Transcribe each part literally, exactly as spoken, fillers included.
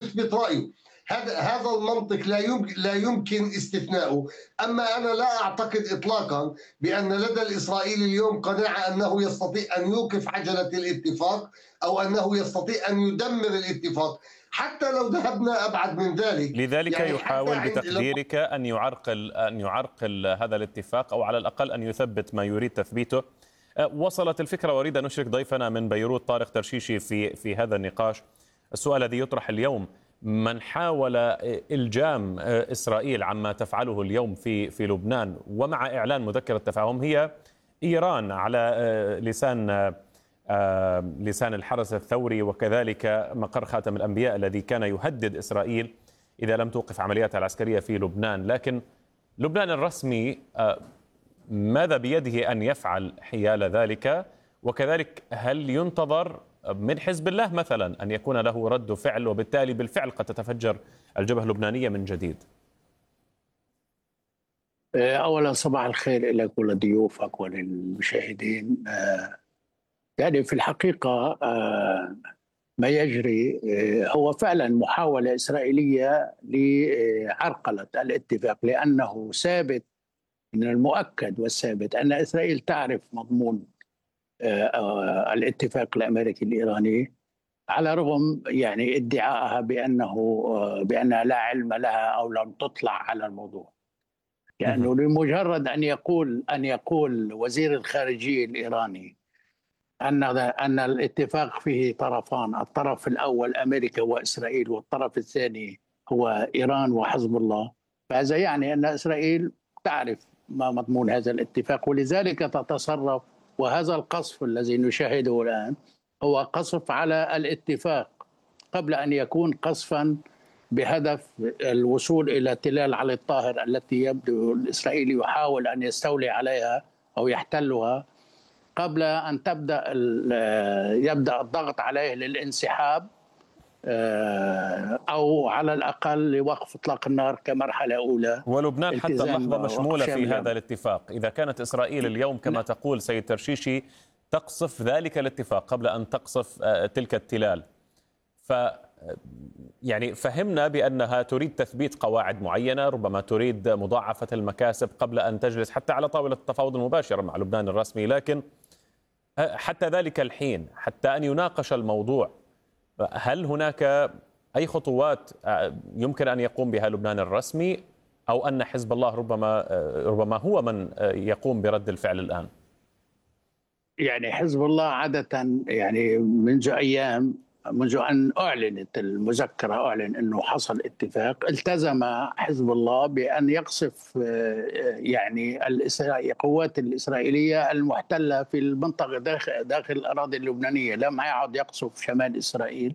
يثبت رأيه. هذا هذا المنطق لا يمكن لا يمكن استثناؤه. اما انا لا اعتقد اطلاقا بان لدى الاسرائيلي اليوم قناعه انه يستطيع ان يوقف عجله الاتفاق او انه يستطيع ان يدمر الاتفاق، حتى لو ذهبنا ابعد من ذلك. لذلك يعني حتى يحاول عند بتقديرك ان يعرقل ان يعرقل هذا الاتفاق، او على الاقل ان يثبت ما يريد تثبيته. وصلت الفكره، واريد ان نشرك ضيفنا من بيروت طارق ترشيشي في في هذا النقاش. السؤال الذي يطرح اليوم: من حاول إلجام إسرائيل عما تفعله اليوم في في لبنان ومع إعلان مذكرة تفاهم هي إيران، على لسان لسان الحرس الثوري وكذلك مقر خاتم الأنبياء الذي كان يهدد إسرائيل إذا لم توقف عملياتها العسكرية في لبنان. لكن لبنان الرسمي ماذا بيده أن يفعل حيال ذلك؟ وكذلك هل ينتظر من حزب الله مثلا أن يكون له رد فعل، وبالتالي بالفعل قد تتفجر الجبهة اللبنانية من جديد؟ أولا صباح الخير لك ولضيوفك وللمشاهدين. يعني في الحقيقة ما يجري هو فعلا محاولة إسرائيلية لعرقلة الاتفاق، لأنه ثابت من المؤكد والثابت أن إسرائيل تعرف مضمون الاتفاق الامريكي الايراني، على رغم يعني ادعائها بانه بانها لا علم لها او لم تطلع على الموضوع. لانه يعني لمجرد ان يقول ان يقول وزير الخارجيه الايراني ان ان الاتفاق فيه طرفان، الطرف الاول امريكا واسرائيل والطرف الثاني هو ايران وحزب الله، فهذا يعني ان اسرائيل تعرف ما مضمون هذا الاتفاق، ولذلك تتصرف. وهذا القصف الذي نشاهده الآن هو قصف على الاتفاق قبل أن يكون قصفا بهدف الوصول إلى تلال علي الطاهر التي يبدو الإسرائيلي يحاول أن يستولي عليها أو يحتلها قبل أن تبدأ يبدأ الضغط عليه للانسحاب أو على الأقل لوقف إطلاق النار كمرحلة أولى. ولبنان حتى اللحظة مشمولة في هذا الاتفاق. إذا كانت إسرائيل اليوم كما تقول سيد ترشيشي تقصف ذلك الاتفاق قبل أن تقصف تلك التلال، ف يعني فهمنا بأنها تريد تثبيت قواعد معينة، ربما تريد مضاعفة المكاسب قبل أن تجلس حتى على طاولة التفاوض المباشرة مع لبنان الرسمي. لكن حتى ذلك الحين، حتى أن يناقش الموضوع، هل هناك أي خطوات يمكن أن يقوم بها لبنان الرسمي، أو أن حزب الله ربما ربما هو من يقوم برد الفعل الآن؟ يعني حزب الله عادة يعني منذ أيام، منذ أن أعلنت المذكرة أعلن أنه حصل اتفاق، التزم حزب الله بأن يقصف يعني القوات الإسرائيلية المحتلة في المنطقة داخل, داخل الأراضي اللبنانية، لم يعد يقصف شمال إسرائيل،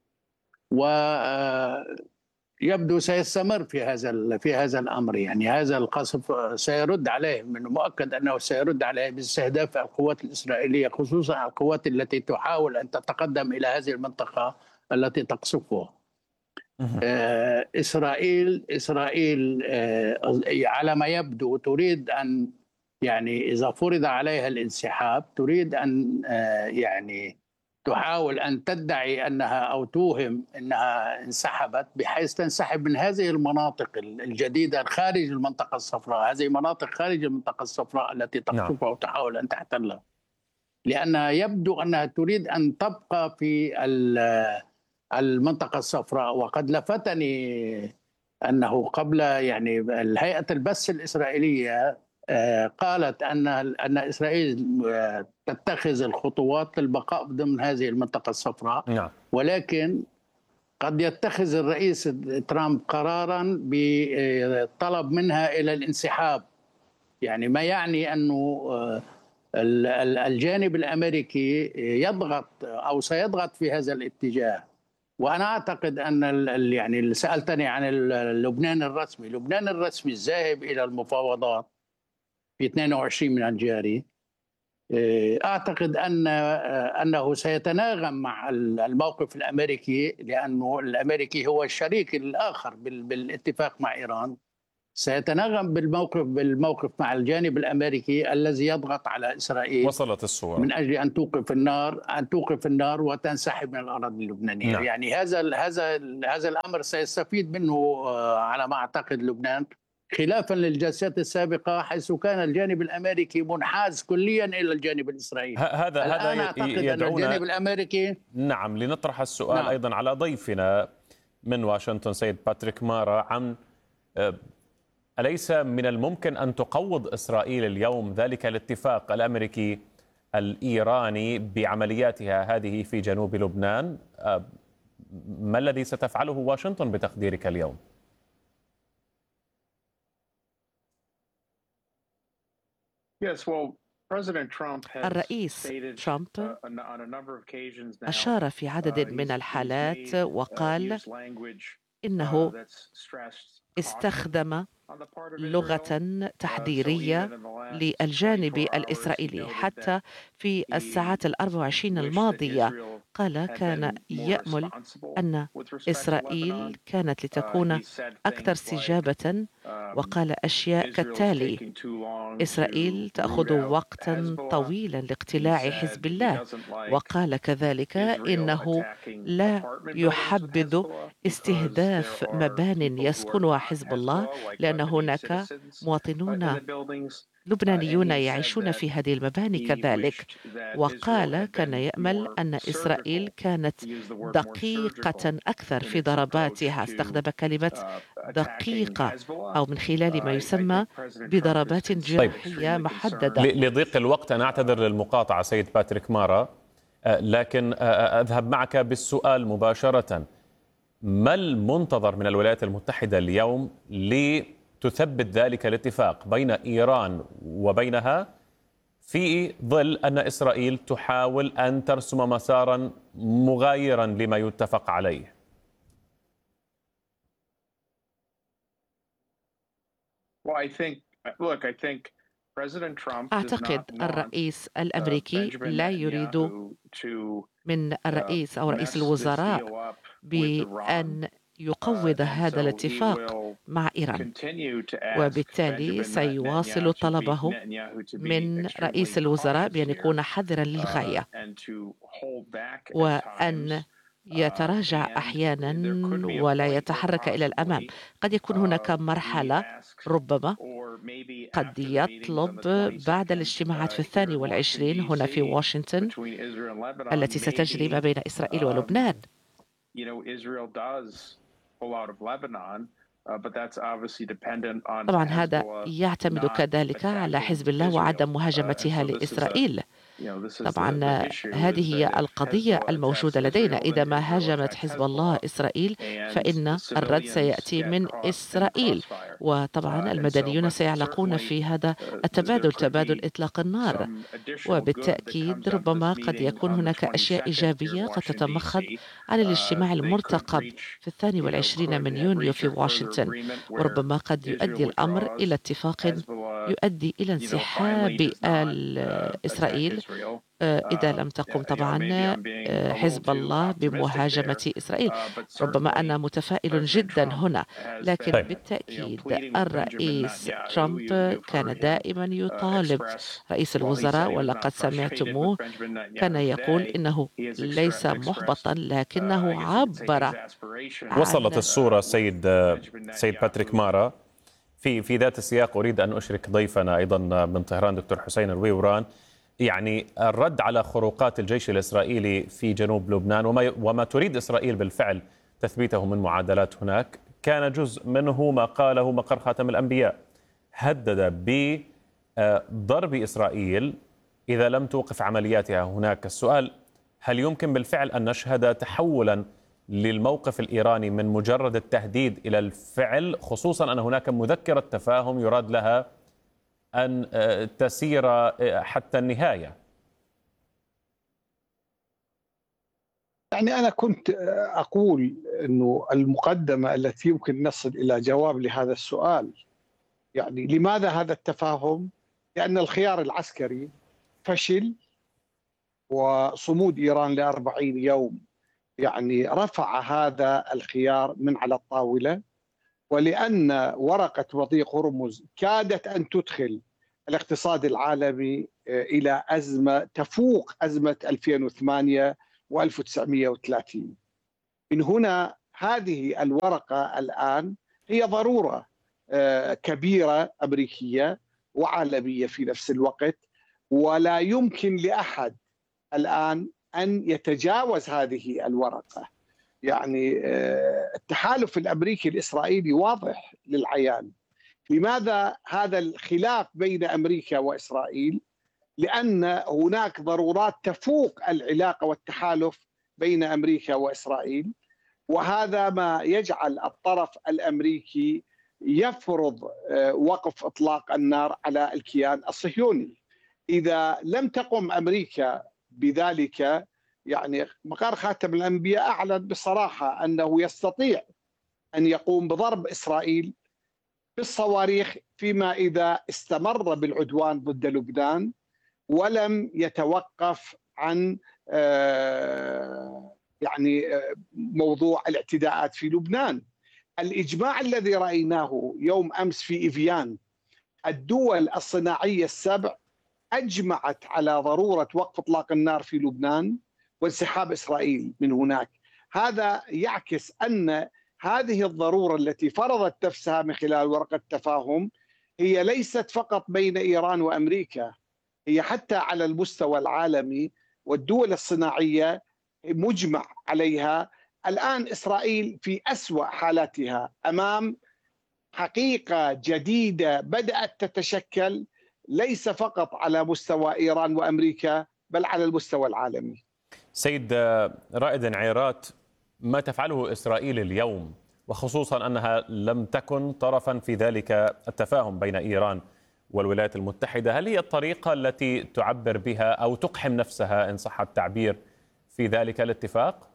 ويبدو سيستمر في هذا في هذا الأمر. يعني هذا القصف سيرد عليه، من المؤكد أنه سيرد عليه باستهداف القوات الإسرائيلية، خصوصا القوات التي تحاول أن تتقدم إلى هذه المنطقة التي تقصفها. آه إسرائيل إسرائيل آه على ما يبدو تريد أن يعني إذا فرض عليها الانسحاب تريد أن آه يعني تحاول أن تدعي أنها أو توهم أنها انسحبت، بحيث تنسحب من هذه المناطق الجديدة خارج المنطقة الصفراء، هذه مناطق خارج المنطقة الصفراء التي تقصفها وتحاول أن تحتلها، لأنها يبدو أنها تريد أن تبقى في المنطقة الصفراء. وقد لفتني أنه قبل يعني الهيئة البث الإسرائيلية قالت أن أن إسرائيل تتخذ الخطوات للبقاء ضمن هذه المنطقة الصفراء، نعم. ولكن قد يتخذ الرئيس ترامب قرارا بطلب منها إلى الانسحاب، يعني ما يعني أنه الجانب الأمريكي يضغط أو سيضغط في هذا الاتجاه. وأنا أعتقد أن يعني سألتني عن لبنان الرسمي، لبنان الرسمي الذاهب إلى المفاوضات في اثنين وعشرين من الجاري، أعتقد أن أنه سيتناغم مع الموقف الأمريكي، لأنه الأمريكي هو الشريك الآخر بالاتفاق مع إيران، سيتناغم بالموقف بالموقف مع الجانب الامريكي الذي يضغط على اسرائيل وصلت الصورة من اجل ان توقف النار ان توقف النار وتنسحب من الاراضي اللبنانيه. نعم. يعني هذا ال هذا ال هذا الامر سيستفيد منه آه، على ما اعتقد لبنان، خلافا للجلسات السابقه حيث كان الجانب الامريكي منحاز كليا الى الجانب الاسرائيلي. ه- هذا الان هذا اعتقد ان يدعونا الجانب الامريكي نعم لنطرح السؤال نعم. أيضا على ضيفنا من واشنطن سيد باتريك مارا عن آه، أليس من الممكن أن تقوض إسرائيل اليوم ذلك الاتفاق الأمريكي الإيراني بعملياتها هذه في جنوب لبنان؟ آه، ما الذي ستفعله واشنطن بتقديرك اليوم؟ الرئيس ترامب أشار في عدد من الحالات وقال إنه استخدم لغة تحذيرية للجانب الإسرائيلي. حتى في الساعات الأربع وعشرين الماضية قال كان يأمل أن إسرائيل كانت لتكون أكثر استجابة، وقال أشياء كالتالي: إسرائيل تأخذ وقتا طويلا لاقتلاع حزب الله، وقال كذلك إنه لا يحبذ استهداف مبان يسكنها حزب الله لأن هناك مواطنون لبنانيون يعيشون في هذه المباني كذلك. وقال كان يأمل أن إسرائيل كانت دقيقة أكثر في ضرباتها، استخدم كلمة دقيقة أو من خلال ما يسمى بضربات جراحية محددة. لضيق الوقت أنا أعتذر للمقاطعة سيد باتريك مارا، لكن أذهب معك بالسؤال مباشرة. ما المنتظر من الولايات المتحدة اليوم لتثبت ذلك الاتفاق بين إيران وبينها في ظل أن إسرائيل تحاول أن ترسم مسارا مغايرا لما يتفق عليه؟ أعتقد الرئيس الأمريكي لا يريد من الرئيس أو رئيس الوزراء بأن يقوض هذا الاتفاق مع إيران، وبالتالي سيواصل طلبه من رئيس الوزراء بأن يكون حذرا للغاية وأن يتراجع أحيانا ولا يتحرك إلى الأمام. قد يكون هناك مرحلة ربما قد يطلب بعد الاجتماعات في الثاني والعشرين هنا في واشنطن التي ستجري ما بين إسرائيل ولبنان. طبعا هذا يعتمد كذلك على حزب الله وعدم مهاجمتها لإسرائيل. طبعا هذه هي القضية الموجودة لدينا. إذا ما هاجمت حزب الله إسرائيل فإن الرد سيأتي من إسرائيل، وطبعا المدنيون سيعلقون في هذا التبادل، تبادل إطلاق النار. وبالتأكيد ربما قد يكون هناك أشياء إيجابية قد تتمخض عن الاجتماع المرتقب في الثاني والعشرين من يونيو في واشنطن، وربما قد يؤدي الأمر إلى اتفاق يؤدي إلى انسحاب إسرائيل إذا لم تقم طبعا حزب الله بمهاجمة إسرائيل. ربما أنا متفائل جدا هنا، لكن بالتأكيد الرئيس ترامب كان دائما يطالب رئيس الوزراء، ولقد سمعتموه كان يقول إنه ليس محبطا لكنه عبر. وصلت الصورة سيد سيد باتريك مارا. في في ذات السياق أريد أن أشرك ضيفنا أيضا من طهران دكتور حسين الويوران. يعني الرد على خروقات الجيش الإسرائيلي في جنوب لبنان وما وما تريد إسرائيل بالفعل تثبيته من معادلات هناك، كان جزء منه ما قاله مقر خاتم الأنبياء، هدد بضرب إسرائيل إذا لم توقف عملياتها هناك. السؤال: هل يمكن بالفعل أن نشهد تحولا للموقف الإيراني من مجرد التهديد إلى الفعل، خصوصا أن هناك مذكرة تفاهم يراد لها أن تسير حتى النهاية؟ يعني أنا كنت أقول أنه المقدمة التي يمكن نصل إلى جواب لهذا السؤال، يعني لماذا هذا التفاهم؟ لأن الخيار العسكري فشل، وصمود إيران لأربعين يوم يعني رفع هذا الخيار من على الطاولة، ولأن ورقة مضيق هرمز كادت أن تدخل الاقتصاد العالمي إلى أزمة تفوق أزمة ألفين وثمانية وألف وتسعمئة وثلاثين. من هنا هذه الورقة الآن هي ضرورة كبيرة أمريكية وعالمية في نفس الوقت، ولا يمكن لأحد الآن أن يتجاوز هذه الورقة. يعني التحالف الأمريكي الإسرائيلي واضح للعيان. لماذا هذا الخلاف بين أمريكا وإسرائيل؟ لأن هناك ضرورات تفوق العلاقة والتحالف بين أمريكا وإسرائيل، وهذا ما يجعل الطرف الأمريكي يفرض وقف إطلاق النار على الكيان الصهيوني. إذا لم تقم أمريكا بذلك، يعني مقر خاتم الأنبياء أعلن بصراحة أنه يستطيع أن يقوم بضرب إسرائيل بالصواريخ فيما إذا استمر بالعدوان ضد لبنان ولم يتوقف عن يعني موضوع الاعتداءات في لبنان. الإجماع الذي رأيناه يوم أمس في إيفيان، الدول الصناعية السبع أجمعت على ضرورة وقف إطلاق النار في لبنان وانسحاب إسرائيل من هناك. هذا يعكس أن هذه الضرورة التي فرضت نفسها من خلال ورقة تفاهم هي ليست فقط بين إيران وأمريكا، هي حتى على المستوى العالمي، والدول الصناعية مجمع عليها. الآن إسرائيل في أسوأ حالاتها أمام حقيقة جديدة بدأت تتشكل، ليس فقط على مستوى إيران وأمريكا بل على المستوى العالمي. سيد رائد عيرات، ما تفعله إسرائيل اليوم، وخصوصا أنها لم تكن طرفا في ذلك التفاهم بين إيران والولايات المتحدة، هل هي الطريقة التي تعبر بها أو تقحم نفسها إن صح التعبير في ذلك الاتفاق؟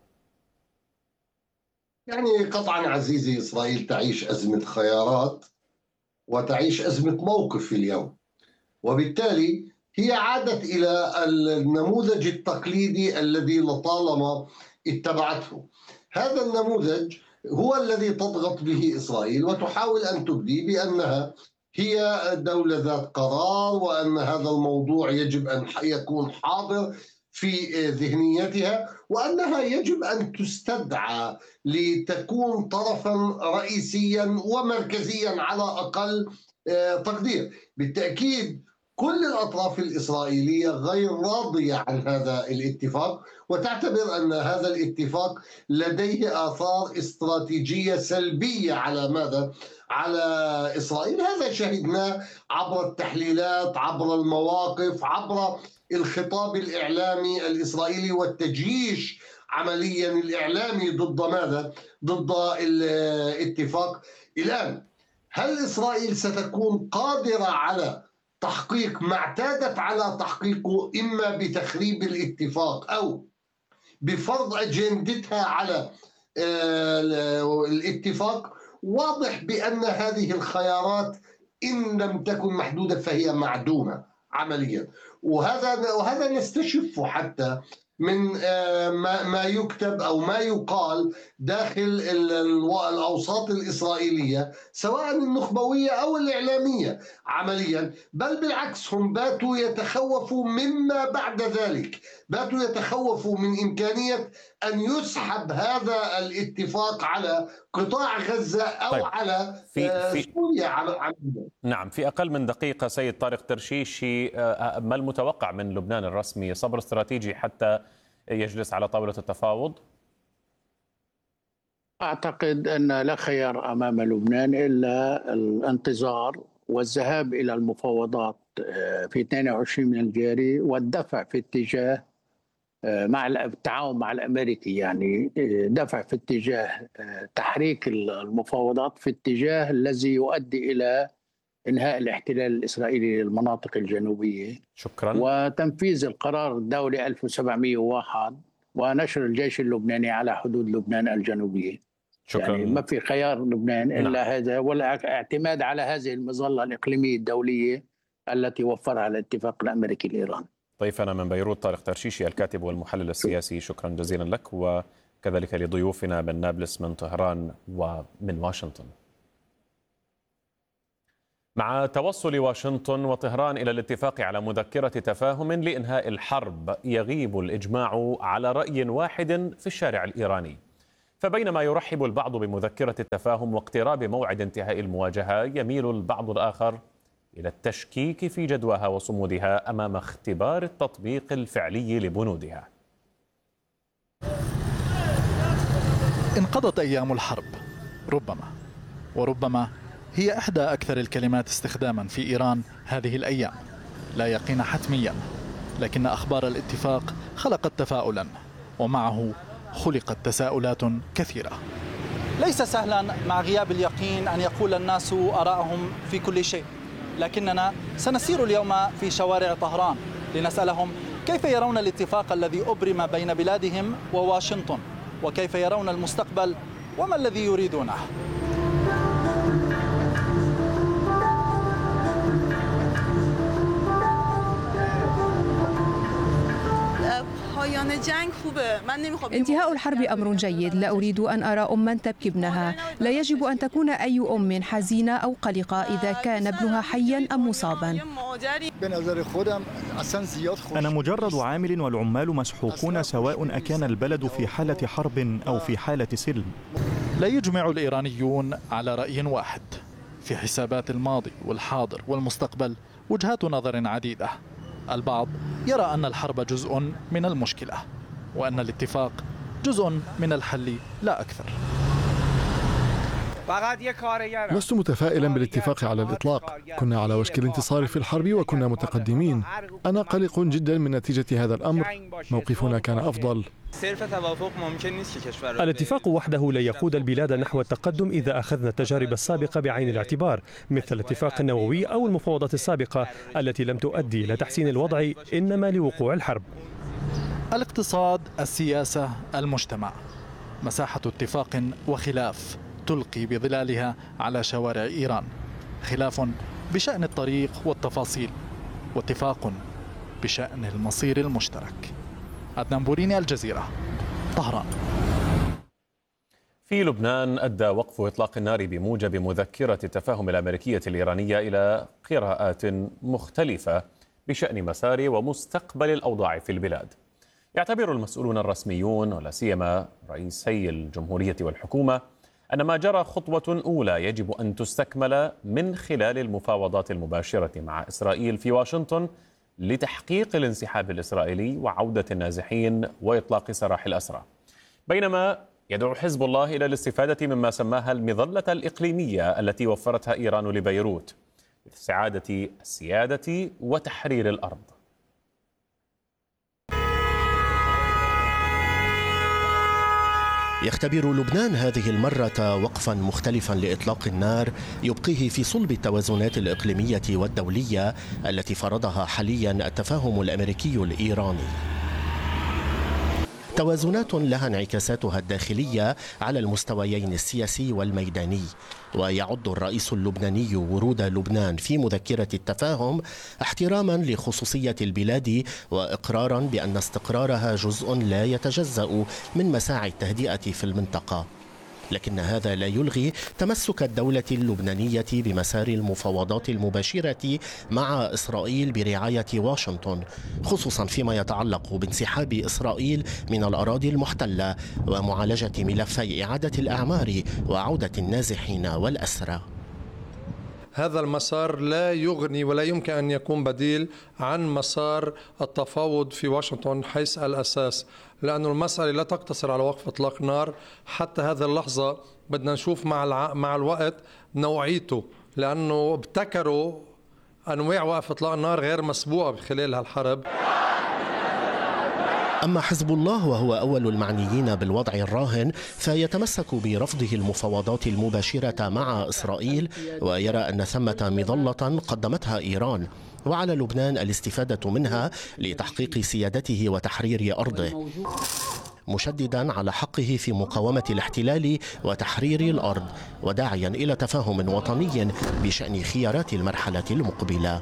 يعني قطعا عزيزي، إسرائيل تعيش أزمة خيارات وتعيش أزمة موقف اليوم، وبالتالي هي عادت إلى النموذج التقليدي الذي لطالما اتبعته. هذا النموذج هو الذي تضغط به إسرائيل وتحاول أن تبدي بأنها هي دولة ذات قرار، وأن هذا الموضوع يجب أن يكون حاضر في ذهنيتها، وأنها يجب أن تستدعى لتكون طرفا رئيسيا ومركزيا على أقل تقدير. بالتأكيد كل الأطراف الإسرائيلية غير راضية عن هذا الاتفاق، وتعتبر أن هذا الاتفاق لديه آثار استراتيجية سلبية على ماذا؟ على إسرائيل. هذا شهدناه عبر التحليلات، عبر المواقف، عبر الخطاب الإعلامي الإسرائيلي والتجيش عمليا الإعلامي ضد ماذا؟ ضد الاتفاق. الآن هل إسرائيل ستكون قادرة على تحقيق ما اعتادت على تحقيقه، إما بتخريب الاتفاق أو بفرض أجندتها على الاتفاق؟ واضح بأن هذه الخيارات إن لم تكن محدودة فهي معدومة عمليا، وهذا وهذا نستشف حتى من ما يكتب أو ما يقال داخل الأوساط الإسرائيلية، سواء النخبوية أو الإعلامية عمليا. بل بالعكس، هم باتوا يتخوفوا مما بعد ذلك، باتوا يتخوفوا من إمكانية أن يسحب هذا الاتفاق على قطاع غزة أو طيب. على في في سوريا عمليا. نعم، في أقل من دقيقة سيد طارق ترشيشي، ما المتوقع من لبنان الرسمي؟ صبر استراتيجي حتى يجلس على طاولة التفاوض؟ أعتقد أن لا خيار أمام لبنان إلا الانتظار والذهاب إلى المفاوضات في اثنين وعشرين من الجاري، والدفع في اتجاه مع التعاون مع الأمريكي، يعني دفع في اتجاه تحريك المفاوضات في اتجاه الذي يؤدي إلى إنهاء الاحتلال الإسرائيلي للمناطق الجنوبية. شكرا. وتنفيذ القرار الدولي ألف وسبعمئة وواحد ونشر الجيش اللبناني على حدود لبنان الجنوبية. شكرا. يعني ما في خيار لبنان إلا نعم. هذا، ولا اعتماد على هذه المظلة الإقليمية الدولية التي وفرها الاتفاق الأمريكي الإيراني. ضيفنا من بيروت طارق ترشيشي الكاتب والمحلل السياسي، شكرا جزيلا لك، وكذلك لضيوفنا من نابلس، من طهران، ومن واشنطن. مع توصل واشنطن وطهران إلى الاتفاق على مذكرة تفاهم لإنهاء الحرب، يغيب الإجماع على رأي واحد في الشارع الإيراني. فبينما يرحب البعض بمذكرة التفاهم واقتراب موعد انتهاء المواجهة، يميل البعض الآخر إلى التشكيك في جدواها وصمودها أمام اختبار التطبيق الفعلي لبنودها. انقضت أيام الحرب، ربما وربما هي إحدى أكثر الكلمات استخداما في إيران هذه الأيام. لا يقين حتميا، لكن أخبار الاتفاق خلقت تفاؤلا، ومعه خلقت تساؤلات كثيرة. ليس سهلا مع غياب اليقين أن يقول الناس آراءهم في كل شيء، لكننا سنسير اليوم في شوارع طهران لنسألهم كيف يرون الاتفاق الذي أبرم بين بلادهم وواشنطن، وكيف يرون المستقبل وما الذي يريدونه. انتهاء الحرب أمر جيد. لا أريد أن أرى أما تبكي ابنها. لا يجب أن تكون أي أم حزينة أو قلقة إذا كان ابنها حيا أم مصابا. أنا مجرد عامل والعمال مسحوقون، سواء أكان البلد في حالة حرب أو في حالة سلم. لا يجمع الإيرانيون على رأي واحد في حسابات الماضي والحاضر والمستقبل. وجهات نظر عديدة. البعض يرى أن الحرب جزء من المشكلة، وأن الاتفاق جزء من الحل لا أكثر. لست متفائلا بالاتفاق على الإطلاق. كنا على وشك الانتصار في الحرب وكنا متقدمين. أنا قلق جدا من نتيجة هذا الأمر. موقفنا كان أفضل. الاتفاق وحده لا يقود البلاد نحو التقدم إذا أخذنا التجارب السابقة بعين الاعتبار، مثل الاتفاق النووي أو المفاوضات السابقة التي لم تؤدي إلى تحسين الوضع، إنما لوقوع الحرب. الاقتصاد، السياسة، المجتمع، مساحة اتفاق وخلاف تلقي بظلالها على شوارع إيران. خلاف بشأن الطريق والتفاصيل، واتفاق بشأن المصير المشترك. عدنان بوريني، الجزيرة، طهران. في لبنان أدى وقف إطلاق النار بموجب مذكرة التفاهم الأمريكية الإيرانية إلى قراءات مختلفة بشأن مسار ومستقبل الأوضاع في البلاد. يعتبر المسؤولون الرسميون ولا سيما رئيسي الجمهورية والحكومة أن ما جرى خطوة أولى يجب أن تستكمل من خلال المفاوضات المباشرة مع إسرائيل في واشنطن لتحقيق الانسحاب الإسرائيلي وعودة النازحين وإطلاق سراح الأسرى. بينما يدعو حزب الله إلى الاستفادة مما سماها المظلة الإقليمية التي وفرتها إيران لبيروت لاستعادة السيادة وتحرير الأرض. يختبر لبنان هذه المرة وقفا مختلفا لإطلاق النار يبقيه في صلب التوازنات الإقليمية والدولية التي فرضها حاليا التفاهم الأمريكي الإيراني. توازنات لها انعكاساتها الداخلية على المستويين السياسي والميداني. ويعد الرئيس اللبناني ورود لبنان في مذكرة التفاهم احتراما لخصوصية البلاد وإقرارا بأن استقرارها جزء لا يتجزأ من مساعي التهدئة في المنطقة. لكن هذا لا يلغي تمسك الدولة اللبنانية بمسار المفاوضات المباشرة مع إسرائيل برعاية واشنطن، خصوصا فيما يتعلق بانسحاب إسرائيل من الأراضي المحتلة ومعالجة ملفي إعادة الأعمار وعودة النازحين والأسرى. هذا المسار لا يغني ولا يمكن أن يكون بديل عن مسار التفاوض في واشنطن حيث الأساس، لأن المسألة لا تقتصر على وقف إطلاق نار. حتى هذه اللحظة بدنا نشوف مع الع... مع الوقت نوعيته، لأنه ابتكروا أنواع وقف إطلاق النار غير مسبوقة خلال هالحرب. أما حزب الله وهو أول المعنيين بالوضع الراهن فيتمسك برفضه المفاوضات المباشرة مع إسرائيل، ويرى أن ثمة مظلة قدمتها إيران وعلى لبنان الاستفادة منها لتحقيق سيادته وتحرير أرضه، مشددا على حقه في مقاومة الاحتلال وتحرير الأرض، وداعيا إلى تفاهم وطني بشأن خيارات المرحلة المقبلة.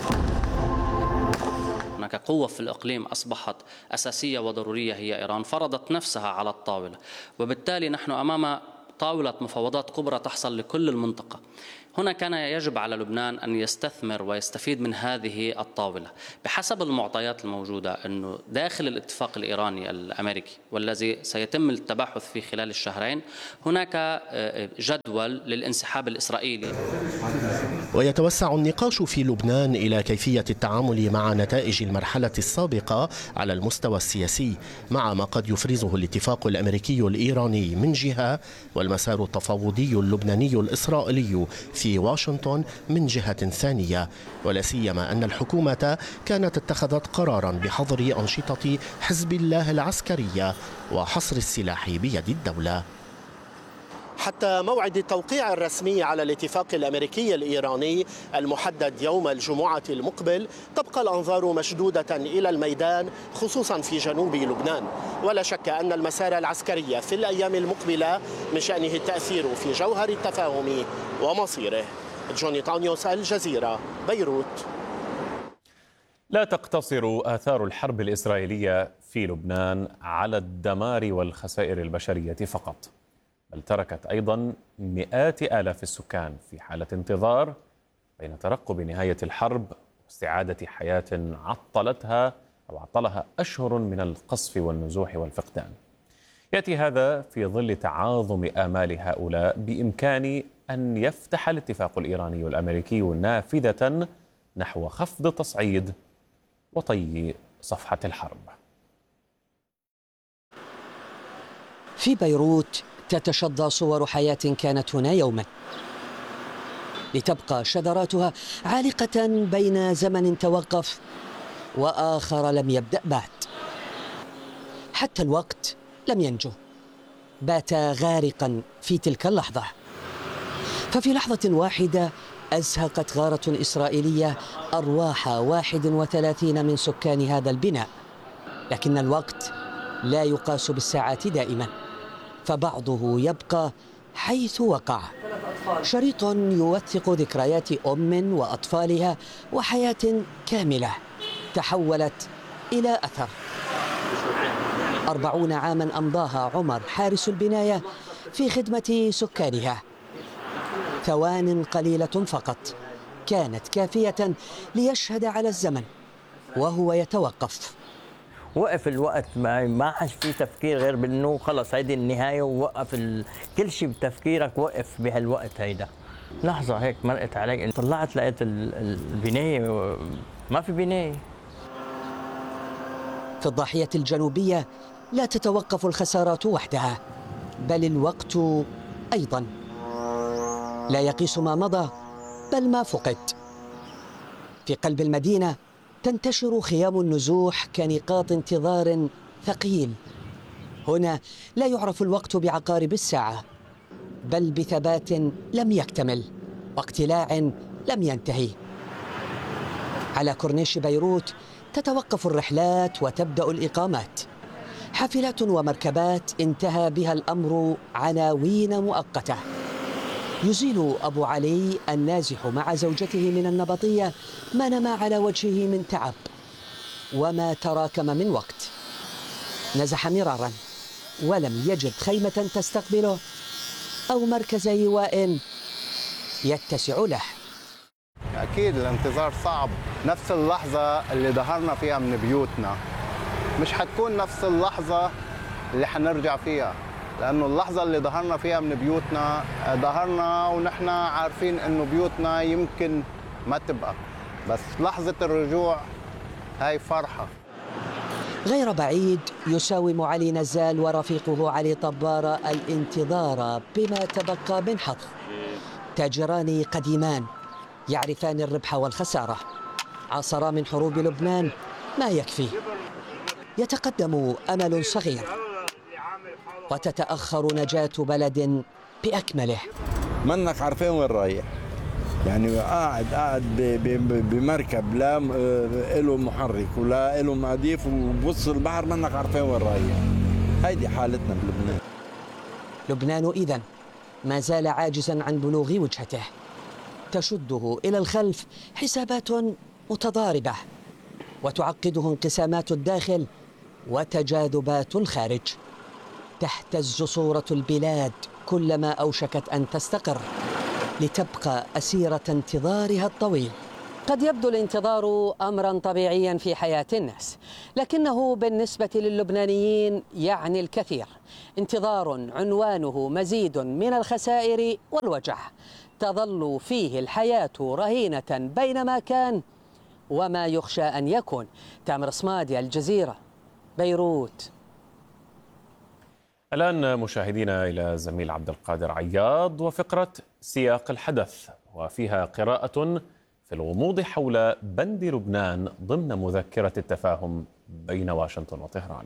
هناك قوة في الإقليم أصبحت أساسية وضرورية هي إيران، فرضت نفسها على الطاولة، وبالتالي نحن أمام طاولة مفاوضات كبرى تحصل لكل المنطقة. هنا كان يجب على لبنان أن يستثمر ويستفيد من هذه الطاولة. بحسب المعطيات الموجودة أنه داخل الاتفاق الإيراني الأمريكي والذي سيتم التباحث فيه خلال الشهرين هناك جدول للانسحاب الإسرائيلي. ويتوسع النقاش في لبنان إلى كيفية التعامل مع نتائج المرحلة السابقة على المستوى السياسي، مع ما قد يفرزه الاتفاق الأمريكي الإيراني من جهة والمسار التفاوضي اللبناني الإسرائيلي في واشنطن من جهة ثانية، ولا سيما أن الحكومة كانت اتخذت قرارا بحظر أنشطة حزب الله العسكرية وحصر السلاح بيد الدولة. حتى موعد التوقيع الرسمي على الاتفاق الأمريكي الإيراني المحدد يوم الجمعة المقبل تبقى الأنظار مشدودة إلى الميدان، خصوصا في جنوب لبنان، ولا شك أن المسار العسكري في الأيام المقبلة من شأنه التأثير في جوهر التفاهم ومصيره. جوني تانيوس، الجزيرة، بيروت. لا تقتصر آثار الحرب الإسرائيلية في لبنان على الدمار والخسائر البشرية فقط، بل تركت أيضا مئات آلاف السكان في حالة انتظار بين ترقب نهاية الحرب واستعادة حياة عطلتها أو عطلها أشهر من القصف والنزوح والفقدان. يأتي هذا في ظل تعاظم آمال هؤلاء بإمكان أن يفتح الاتفاق الإيراني الأمريكي نافذة نحو خفض تصعيد وطي صفحة الحرب. في بيروت تتشظى صور حياة كانت هنا يوما، لتبقى شذراتها عالقة بين زمن توقف وآخر لم يبدأ بعد. حتى الوقت لم ينجو، بات غارقا في تلك اللحظة. ففي لحظة واحدة أزهقت غارة إسرائيلية أرواح واحد وثلاثين من سكان هذا البناء. لكن الوقت لا يقاس بالساعات دائما، فبعضه يبقى حيث وقع. شريط يوثق ذكريات أم وأطفالها وحياة كاملة تحولت إلى أثر. أربعون عاما أمضاها عمر حارس البناية في خدمة سكانها. ثوان قليلة فقط كانت كافية ليشهد على الزمن وهو يتوقف. وقف الوقت، ما ما حش في تفكير غير بانه خلص هيدي النهايه، ووقف ال... كل شيء بتفكيرك وقف بهالوقت هيدا. لحظه هيك مرقت علي، طلعت لقيت البنايه ما في بنايه. في الضاحيه الجنوبيه لا تتوقف الخسارات وحدها، بل الوقت ايضا لا يقيس ما مضى بل ما فقد. في قلب المدينه تنتشر خيام النزوح كنقاط انتظار ثقيل. هنا لا يعرف الوقت بعقارب الساعة، بل بثبات لم يكتمل واقتلاع لم ينتهي. على كورنيش بيروت تتوقف الرحلات وتبدأ الإقامات. حافلات ومركبات انتهى بها الأمر عناوين مؤقتة. يزيل أبو علي النازح مع زوجته من النبطية ما نما على وجهه من تعب وما تراكم من وقت. نزح مرارا ولم يجد خيمة تستقبله أو مركز إيواء يتسع له. أكيد الانتظار صعب. نفس اللحظة اللي ظهرنا فيها من بيوتنا مش حتكون نفس اللحظة اللي حنرجع فيها، لأنه اللحظة اللي ظهرنا فيها من بيوتنا ظهرنا ونحن عارفين إنه بيوتنا يمكن ما تبقى، بس لحظة الرجوع هاي فرحة. غير بعيد يساوم علي نزال ورفيقه علي طبار الانتظار بما تبقى من حظ. تاجران قديمان يعرفان الربح والخسارة، عاصرا من حروب لبنان ما يكفي. يتقدم أمل صغير وتتأخر نجاة بلد بأكمله. منك عارفين وين رايح، يعني قاعد قاعد بمركب لا له محرك ولا له مضيف وبص البحر، منك عارفين وين رايح. هيدي حالتنا بلبنان. لبنان إذن ما زال عاجزا عن بلوغ وجهته، تشده إلى الخلف حسابات متضاربة وتعقده انقسامات الداخل وتجاذبات الخارج. تهتز صورة البلاد كلما أوشكت أن تستقر لتبقى أسيرة انتظارها الطويل. قد يبدو الانتظار أمرا طبيعيا في حياة الناس، لكنه بالنسبة للبنانيين يعني الكثير. انتظار عنوانه مزيد من الخسائر والوجع، تظل فيه الحياة رهينة بين ما كان وما يخشى أن يكون. تامر صمادي، الجزيرة، بيروت. الآن مشاهدينا إلى زميل عبد القادر عياض وفقرة سياق الحدث، وفيها قراءة في الغموض حول بند لبنان ضمن مذكرة التفاهم بين واشنطن وطهران.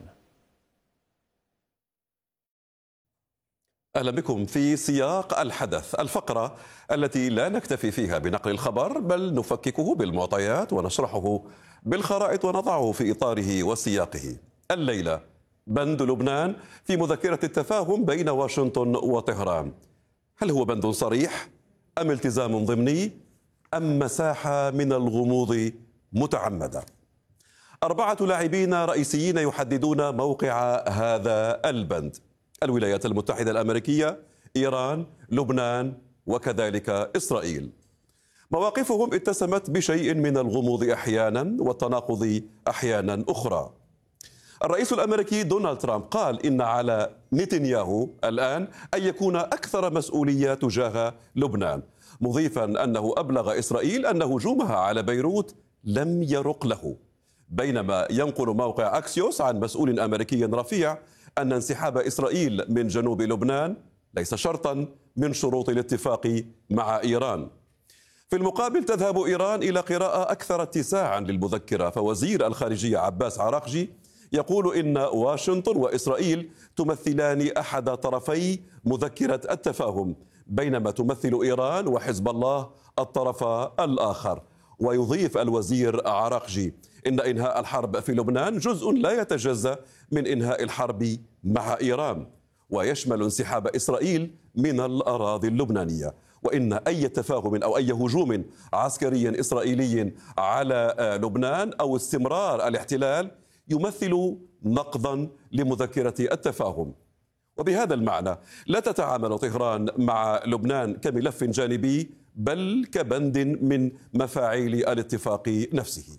أهلا بكم في سياق الحدث، الفقرة التي لا نكتفي فيها بنقل الخبر بل نفككه بالمعطيات ونشرحه بالخرائط ونضعه في إطاره وسياقه. الليلة بند لبنان في مذكرة التفاهم بين واشنطن وطهران. هل هو بند صريح أم التزام ضمني أم مساحة من الغموض متعمدة؟ أربعة لاعبين رئيسيين يحددون موقع هذا البند: الولايات المتحدة الأمريكية، إيران، لبنان، وكذلك إسرائيل. مواقفهم اتسمت بشيء من الغموض أحيانا والتناقض أحيانا أخرى. الرئيس الأمريكي دونالد ترامب قال إن على نتنياهو الآن أن يكون أكثر مسؤولية تجاه لبنان، مضيفا أنه أبلغ إسرائيل أن هجومها على بيروت لم يرق له. بينما ينقل موقع أكسيوس عن مسؤول أمريكي رفيع أن انسحاب إسرائيل من جنوب لبنان ليس شرطا من شروط الاتفاق مع إيران. في المقابل تذهب إيران إلى قراءة أكثر اتساعا للمذكرة، فوزير الخارجية عباس عراقجي يقول إن واشنطن وإسرائيل تمثلان أحد طرفي مذكرة التفاهم، بينما تمثل إيران وحزب الله الطرف الآخر. ويضيف الوزير عراقجي إن إنهاء الحرب في لبنان جزء لا يتجزأ من إنهاء الحرب مع إيران، ويشمل انسحاب إسرائيل من الأراضي اللبنانية، وإن أي تفاهم أو أي هجوم عسكري إسرائيلي على لبنان أو استمرار الاحتلال يمثل نقضا لمذكرة التفاهم. وبهذا المعنى لا تتعامل طهران مع لبنان كملف جانبي بل كبند من مفاعيل الاتفاق نفسه.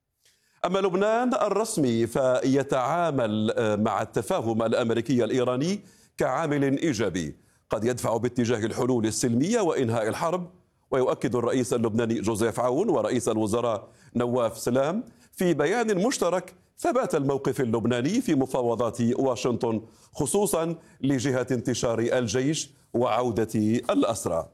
أما لبنان الرسمي فيتعامل مع التفاهم الأمريكي الإيراني كعامل إيجابي قد يدفع باتجاه الحلول السلمية وإنهاء الحرب. ويؤكد الرئيس اللبناني جوزيف عون ورئيس الوزراء نواف سلام في بيان مشترك ثبات الموقف اللبناني في مفاوضات واشنطن، خصوصا لجهة انتشار الجيش وعودة الأسرى.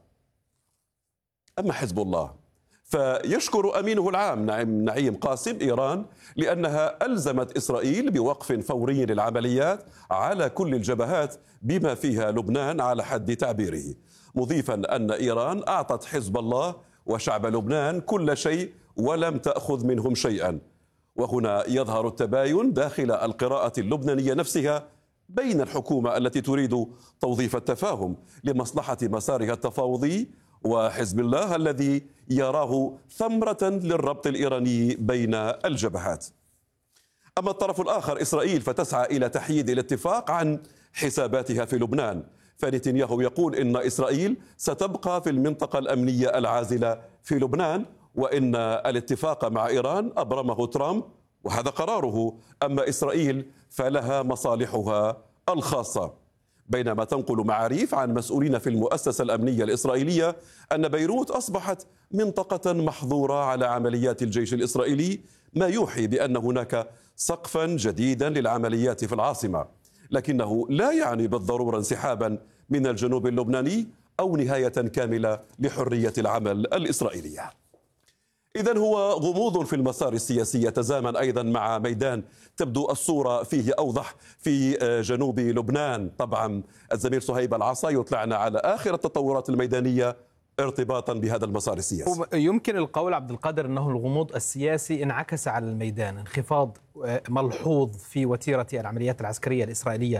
أما حزب الله فيشكر أمينه العام نعيم قاسم إيران لأنها ألزمت إسرائيل بوقف فوري للعمليات على كل الجبهات بما فيها لبنان على حد تعبيره، مضيفا أن إيران أعطت حزب الله وشعب لبنان كل شيء ولم تأخذ منهم شيئا. وهنا يظهر التباين داخل القراءة اللبنانية نفسها بين الحكومة التي تريد توظيف التفاهم لمصلحة مسارها التفاوضي وحزب الله الذي يراه ثمرة للربط الإيراني بين الجبهات. أما الطرف الآخر إسرائيل فتسعى إلى تحييد الاتفاق عن حساباتها في لبنان، فنتنياهو يقول إن إسرائيل ستبقى في المنطقة الأمنية العازلة في لبنان، وإن الاتفاق مع إيران أبرمه ترامب وهذا قراره، أما إسرائيل فلها مصالحها الخاصة. بينما تنقل معاريف عن مسؤولين في المؤسسة الأمنية الإسرائيلية أن بيروت أصبحت منطقة محظورة على عمليات الجيش الإسرائيلي، ما يوحي بأن هناك سقفا جديدا للعمليات في العاصمة، لكنه لا يعني بالضرورة انسحابا من الجنوب اللبناني أو نهاية كاملة لحرية العمل الإسرائيلية. إذن هو غموض في المسار السياسي يتزامن أيضا مع ميدان تبدو الصورة فيه أوضح في جنوب لبنان. طبعا الزميل صهيب العصا يطلعنا على آخر التطورات الميدانية ارتباطا بهذا المسار السياسي. يمكن القول عبد القادر أنه الغموض السياسي انعكس على الميدان، انخفاض ملحوظ في وتيرة العمليات العسكرية الإسرائيلية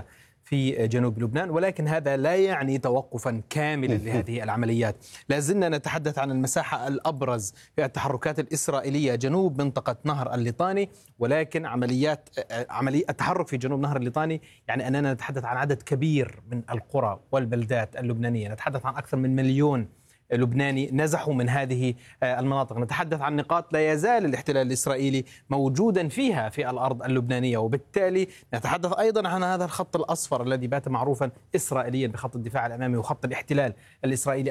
في جنوب لبنان، ولكن هذا لا يعني توقفا كاملا لهذه العمليات. لازلنا نتحدث عن المساحة الأبرز في التحركات الإسرائيلية جنوب منطقة نهر الليطاني، ولكن عمليات عملية التحرك في جنوب نهر الليطاني يعني أننا نتحدث عن عدد كبير من القرى والبلدات اللبنانية، نتحدث عن أكثر من مليون لبناني نزحوا من هذه المناطق. نتحدث عن نقاط لا يزال الاحتلال الإسرائيلي موجودا فيها في الأرض اللبنانية، وبالتالي نتحدث أيضا عن هذا الخط الأصفر الذي بات معروفا إسرائيليا بخط الدفاع الأمامي وخط الاحتلال الإسرائيلي